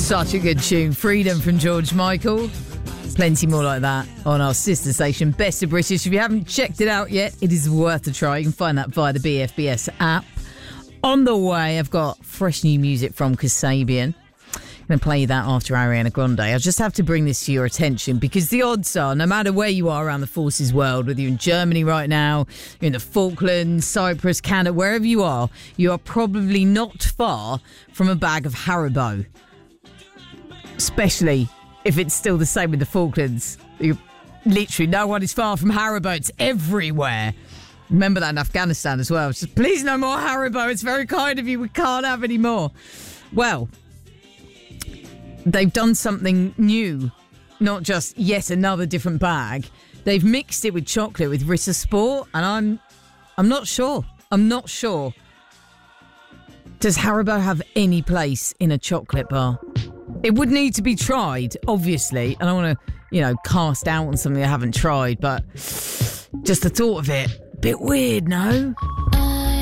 Such a good tune. Freedom from George Michael. Plenty more like that on our sister station, Best of British. If you haven't checked it out yet, it is worth a try. You can find that via the BFBS app. On the way, I've got fresh new music from Kasabian. I'm going to play that after Ariana Grande. I just have to bring this to your attention because the odds are, no matter where you are around the forces world, whether you're in Germany right now, you're in the Falklands, Cyprus, Canada, wherever you are probably not far from a bag of Haribo. Especially if it's still the same with the Falklands. Literally, no one is far from Haribo. It's everywhere. Remember that in Afghanistan as well. Just, please, no more Haribo. It's very kind of you. We can't have any more. Well, they've done something new. Not just yet another different bag. They've mixed it with chocolate with Rita Sport, and I'm not sure. I'm not sure. Does Haribo have any place in a chocolate bar? It would need to be tried, obviously. I don't want to, cast out on something I haven't tried, but just the thought of it, bit weird, no?